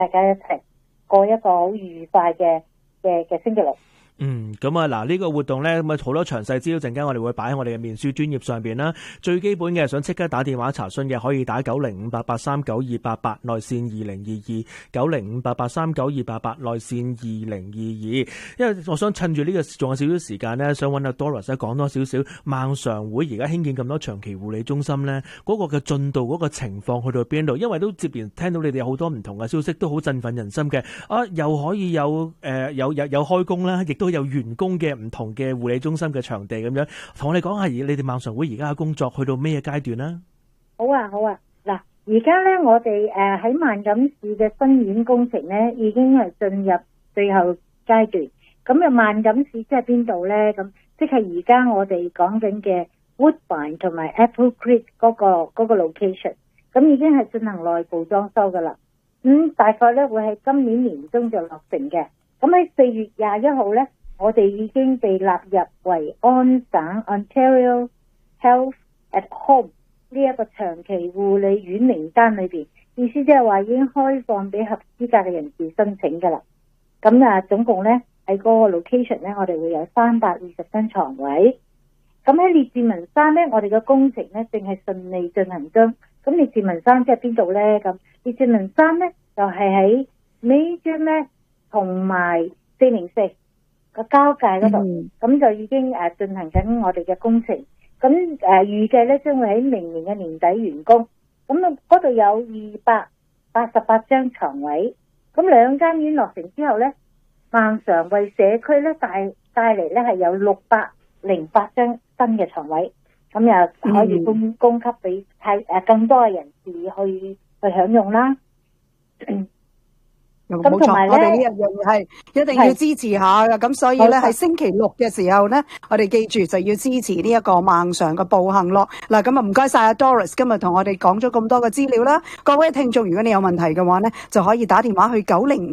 大家一齊過一個好愉快嘅星期六。 咁啊，嗱，呢個活動咧，咁啊好多詳細資料陣間我哋會擺喺我哋嘅面書專頁上邊啦。最基本嘅想即刻打電話查詢嘅，可以打905883288內線2022，905883288內線2022。因為我想趁住呢個仲有少少時間咧，想揾阿 Doris 咧講多少少孟常會而家興建咁多長期護理中心咧，嗰個嘅進度嗰個情況去到邊度？因為都接連聽到你哋有好多唔同嘅消息，都好振奮人心嘅。又可以有開工啦，亦都有員工嘅唔同嘅護理中心嘅場地咁樣，同我哋講下你哋孟常會而家嘅工作去到咩階段啦？ 好啊，嗱，而家咧我哋喺萬錦市嘅新院工程咧，已經係進入最後階段。咁啊，萬錦市即係邊度咧？咁即係而家我哋講緊嘅 Woodbine 同埋 Apple Creek 嗰個 location， 咁已經係進行內部裝修噶啦。大概咧會喺今年年中就落成嘅。咁喺4月21號咧，我哋已經被納入為安省 Ontario Health at Home 呢一個長期護理院名單裏邊，意思即係話已經開放俾合資格嘅人士申請噶啦。咁總共咧喺嗰個 location 咧，我哋會有320間床位。咁喺列治文山咧，我哋嘅工程咧正係順利進行中。咁列治文山即係邊度咧？咁列治文山咧就係喺 Major Mac 同埋404個交界嗰度，咁就已經進行緊我哋嘅工程。咁預計咧將會喺明年嘅年底完工。咁嗰度有288張床位。咁2間院落成之後咧，孟常為社區咧帶嚟咧係有608張新嘅床位，咁又可以供給俾更多嘅人士去享用啦。 咁同埋咧，我哋呢樣嘢係一定要支持下㗎。咁所以咧，喺星期六嘅時候咧，我哋記住就要支持呢一個孟常嘅步行咯。嗱，咁啊唔該晒阿 Doris 今日同我哋講咗咁多嘅資料啦。各位聽眾，如果你有問題嘅話咧，就可以打電話去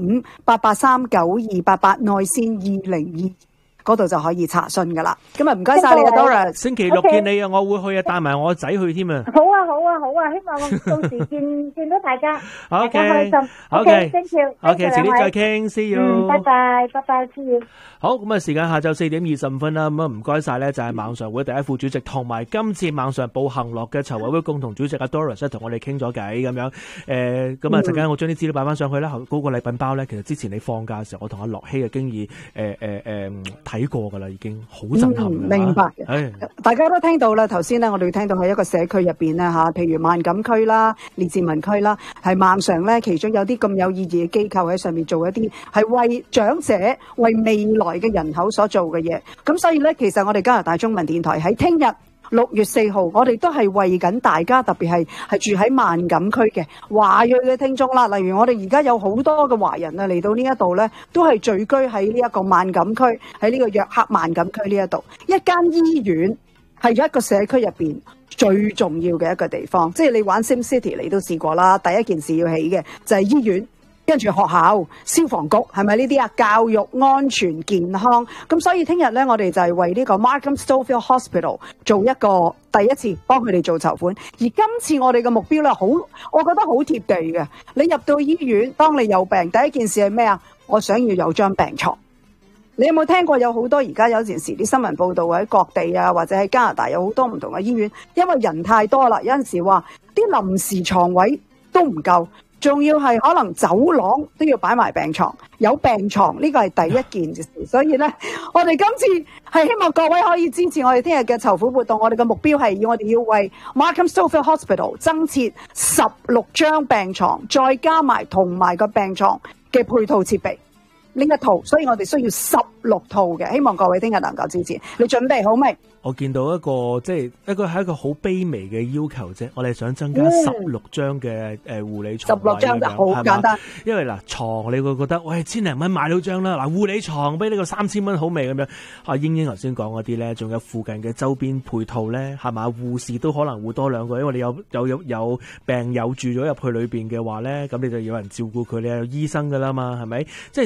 905-883-9288內線202。嗰度就可以查詢噶啦。咁啊唔該晒你啊 Doris， 星期六見你啊，我會去啊，帶埋我仔去添啊。 好啊，希望到時見到大家，大家開心。thank you， 遲啲再傾 ，see you， 拜拜 ，see you。 好，咁啊，時間下晝4點25分啦，咁啊唔該晒咧，就係孟常會第一副主席，同埋今次孟常步行樂嘅籌委會共同主席阿 Doris 同我哋傾咗偈咁樣。咁啊陣間我將啲資料擺翻上去啦。嗰個禮品包咧，其實之前你放假嘅時候，我同阿樂希嘅經已睇過噶啦，已經好震撼。 明白嘅，大家都聽到啦。頭先咧，我哋聽到喺一個社區入邊咧嚇，譬如萬錦區啦、列治文區啦，係孟常咧，其中有啲咁有意義嘅機構喺上面做一啲係為長者、為未來嘅人口所做嘅嘢。咁所以咧，其實我哋加拿大中文電台喺聽日6月4號，我哋都係為緊大家，特別係住喺萬錦區嘅華裔嘅聽眾啦。例如我哋而家有好多嘅華人啊嚟到呢一度咧，都係聚居喺呢一個萬錦區，喺呢個約克萬錦區呢一度。一間醫院係一個社區入邊最重要嘅一個地方。即係你玩 SimCity 你都試過啦，第一件事要起嘅就係醫院。跟住學校、消防局係咪呢啲啊？教育、安全、健康。咁所以聽日咧，我哋就係為呢個 Markham Stouffville Hospital 做一個第一次幫佢哋做籌款。而今次我哋嘅目標咧，我覺得好貼地嘅。你入到醫院，當你有病，第一件事係咩啊？我想要有張病床。你有冇聽過有好多而家有陣時啲新聞報道喺各地啊，或者喺加拿大有好多唔同嘅醫院，因為人太多啦，有陣時話啲臨時床位都唔夠。仲要係可能走廊都要擺埋病床，有病床呢個係第一件事。所以咧，我哋今次係希望各位可以支持我哋聽日嘅籌款活動。我哋嘅目標係我哋要為 Markham Stouffville Hospital 增設16張病床，再加埋同埋個病床嘅配套設備呢一套，所以我哋需要16套嘅。希望各位聽日能夠支持。你準備好未？ 我見到一個即係一個好卑微嘅要求啫，我哋想增加16張嘅護理床位，16張就好簡單。因為嗱床你會覺得喂千零蚊買到張啦，嗱護理床俾呢個3000蚊好未咁樣？阿英英頭先講嗰啲咧，仲有附近嘅周邊配套咧，係嘛？護士都可能會多2個，因為你有病友住咗入去裏邊嘅話咧，咁你就有人照顧佢，你有醫生噶啦嘛，係咪？即係成個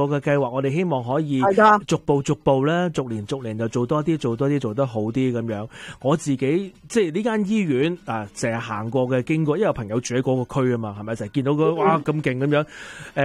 嘅計劃，我哋希望可以逐步咧，逐年就做多啲，做得好啲咁樣。我自己即係呢間醫院成日行過嘅經過，因為有朋友住喺嗰個區啊嘛，係咪成日見到佢哇咁勁咁樣